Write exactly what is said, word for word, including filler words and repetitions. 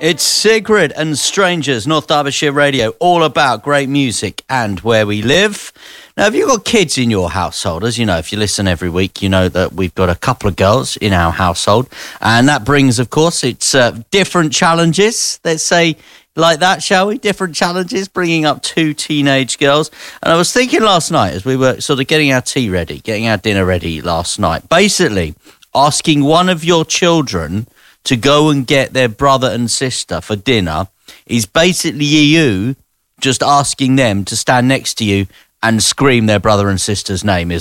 It's Sigrid and Strangers, North Derbyshire Radio, all about great music and where we live. Now, have you got kids in your household? As you know, if you listen every week, you know that we've got a couple of girls in our household. And that brings, of course, it's uh, different challenges. Let's say like that, shall we? Different challenges, bringing up two teenage girls. And I was thinking last night, as we were sort of getting our tea ready, getting our dinner ready last night, basically asking one of your children to go and get their brother and sister for dinner is basically you just asking them to stand next to you and scream their brother and sister's name, isn't it?